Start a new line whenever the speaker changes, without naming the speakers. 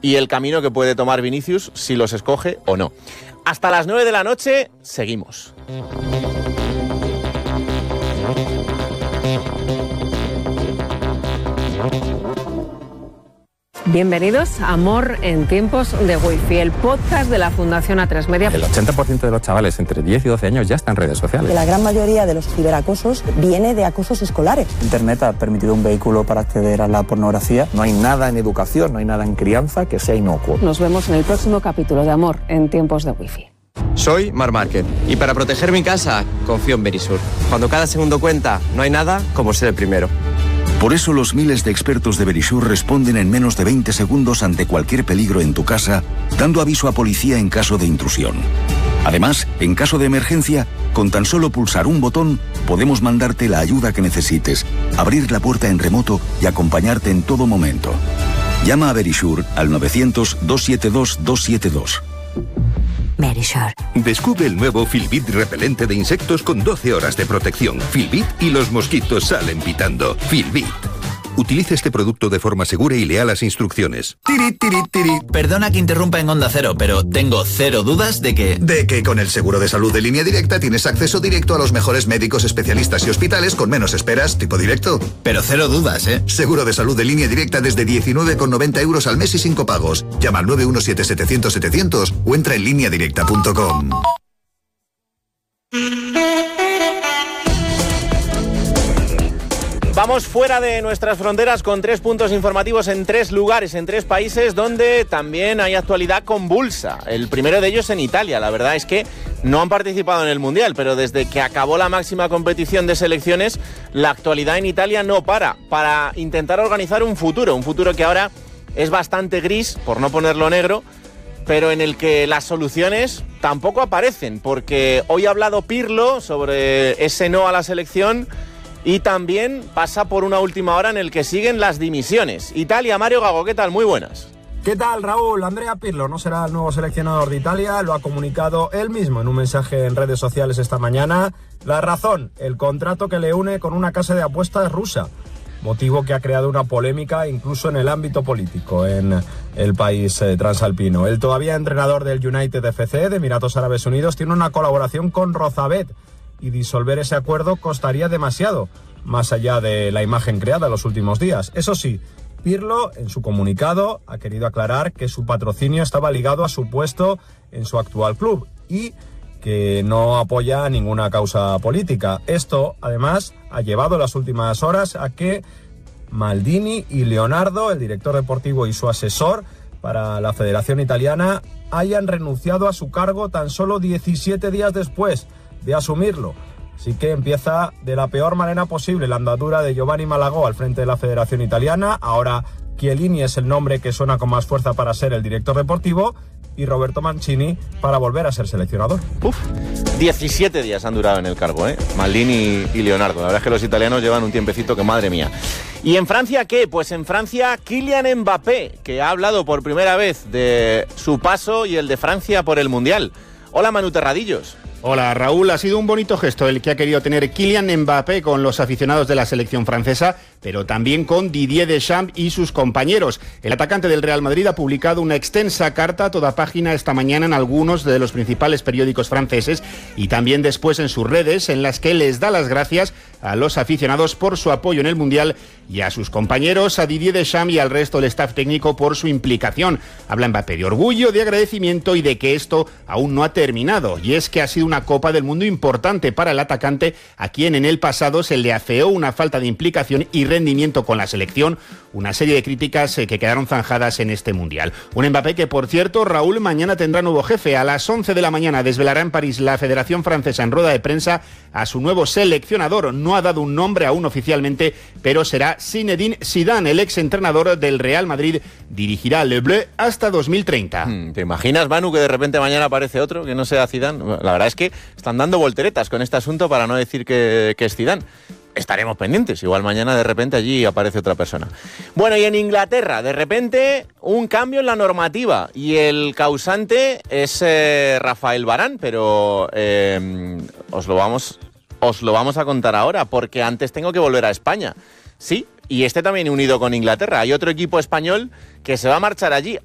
y el camino que puede tomar Vinicius, si los escoge o no. Hasta las 9 de la noche, seguimos.
Bienvenidos a Amor en tiempos de Wi-Fi, el podcast de la Fundación A3 Media.
El 80% de los chavales entre 10 y 12 años ya están en redes sociales.
La gran mayoría de los ciberacosos viene de acosos escolares.
Internet ha permitido un vehículo para acceder a la pornografía. No hay nada en educación, no hay nada en crianza que sea inocuo.
Nos vemos en el próximo capítulo de Amor en tiempos de Wi-Fi.
Soy Marc Márquez y para proteger mi casa confío en Verisur. Cuando cada segundo cuenta, no hay nada como ser el primero.
Por eso los miles de expertos de Verisur responden en menos de 20 segundos ante cualquier peligro en tu casa, dando aviso a policía en caso de intrusión. Además, en caso de emergencia, con tan solo pulsar un botón, podemos mandarte la ayuda que necesites, abrir la puerta en remoto y acompañarte en todo momento. Llama a Verisur al 900-272-272.
Verisur. Descubre el nuevo Filbit repelente de insectos con 12 horas de protección. Filbit y los mosquitos salen pitando. Filbit. Utilice este producto de forma segura y lea las instrucciones.
Tiri, tiri, tiri. Perdona que interrumpa en Onda Cero, pero tengo cero dudas de que con el seguro de salud de Línea Directa tienes acceso directo a los mejores médicos, especialistas y hospitales con menos esperas, tipo directo. Pero cero dudas, ¿eh? Seguro de salud de Línea Directa desde 19,90 euros al mes y sin copagos. Llama al 917-700-700 o entra en lineadirecta.com.
Vamos fuera de nuestras fronteras con 3 puntos informativos en 3 lugares, en 3 países donde también hay actualidad convulsa. El primero de ellos en Italia. La verdad es que no han participado en el Mundial, pero desde que acabó la máxima competición de selecciones, la actualidad en Italia no para intentar organizar un futuro que ahora es bastante gris, por no ponerlo negro, pero en el que las soluciones tampoco aparecen, porque hoy ha hablado Pirlo sobre ese no a la selección. Y también pasa por una última hora en el que siguen las dimisiones. Italia, Mario Gago, ¿qué tal? Muy buenas.
¿Qué tal, Raúl? Andrea Pirlo no será el nuevo seleccionador de Italia, lo ha comunicado él mismo en un mensaje en redes sociales esta mañana. La razón, el contrato que le une con una casa de apuestas rusa, motivo que ha creado una polémica incluso en el ámbito político en el país transalpino. El todavía entrenador del United FC de Emiratos Árabes Unidos tiene una colaboración con Rozabet, y disolver ese acuerdo costaría demasiado, más allá de la imagen creada en los últimos días. Eso sí, Pirlo, en su comunicado, ha querido aclarar que su patrocinio estaba ligado a su puesto en su actual club y que no apoya ninguna causa política. Esto, además, ha llevado en las últimas horas a que Maldini y Leonardo, el director deportivo y su asesor para la Federación Italiana, hayan renunciado a su cargo tan solo 17 días después de asumirlo. Así que empieza de la peor manera posible la andadura de Giovanni Malagò al frente de la Federación Italiana. Ahora Chiellini es el nombre que suena con más fuerza para ser el director deportivo y Roberto Mancini para volver a ser seleccionador.
17 días han durado en el cargo, Maldini y Leonardo. La verdad es que los italianos llevan un tiempecito que madre mía. ¿Y en Francia qué? Pues en Francia Kylian Mbappé, que ha hablado por primera vez de su paso y el de Francia por el Mundial. Hola, Manu Terradillos.
Hola, Raúl. Ha sido un bonito gesto el que ha querido tener Kylian Mbappé con los aficionados de la selección francesa, pero también con Didier Deschamps y sus compañeros. El atacante del Real Madrid ha publicado una extensa carta a toda página esta mañana en algunos de los principales periódicos franceses y también después en sus redes, en las que les da las gracias a los aficionados por su apoyo en el Mundial y a sus compañeros, a Didier Deschamps y al resto del staff técnico por su implicación. Habla Mbappé de orgullo, de agradecimiento y de que esto aún no ha terminado. Y es que ha sido una Copa del Mundo importante para el atacante, a quien en el pasado se le afeó una falta de implicación y rendimiento con la selección, una serie de críticas que quedaron zanjadas en este Mundial. Un Mbappé que, por cierto, Raúl, mañana tendrá nuevo jefe. A las 11 de la mañana desvelará en París la Federación Francesa en rueda de prensa a su nuevo seleccionador. No ha dado un nombre aún oficialmente, pero será Zinedine Zidane, el exentrenador del Real Madrid. Dirigirá Le Bleu hasta 2030.
¿Te imaginas, Manu, que de repente mañana aparece otro que no sea Zidane? La verdad es que están dando volteretas con este asunto para no decir que es Zidane. Estaremos pendientes, igual mañana de repente allí aparece otra persona. Bueno, y en Inglaterra, de repente, un cambio en la normativa, y el causante es Rafael Varane, pero os lo vamos a contar ahora, porque antes tengo que volver a España. Sí, y también unido con Inglaterra. Hay otro equipo español que se va a marchar allí.